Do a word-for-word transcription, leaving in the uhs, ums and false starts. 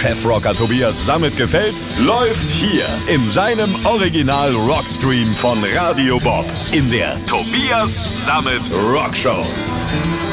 Chefrocker Tobias Sammet gefällt, läuft hier in seinem Original-Rockstream von Radio Bob in der Tobias Sammet Rockshow.